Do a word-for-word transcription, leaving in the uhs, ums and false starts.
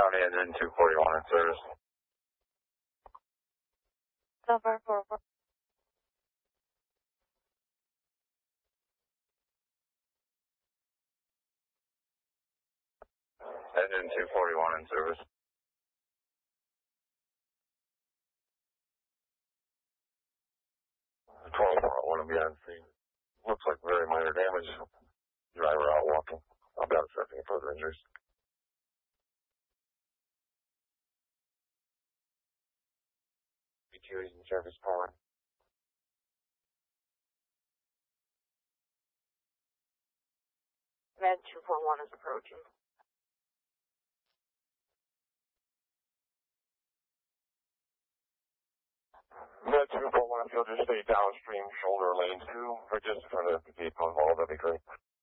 County engine two forty-one in service. Cover four four. Engine two forty-one in service. twenty-four, I want to be on scene. Looks like very minor damage. Driver out walking. I'll be out assessing further injuries. B two is in service calling. Med two four one is approaching. Med two four one, if you'll just stay downstream, shoulder lane two, or just in front of the vehicle, that'd be great.